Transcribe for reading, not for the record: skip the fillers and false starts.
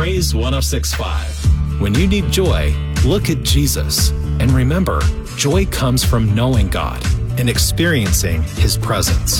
Praise 106.5. When you need joy, look at Jesus. And remember, joy comes from knowing God and experiencing His presence.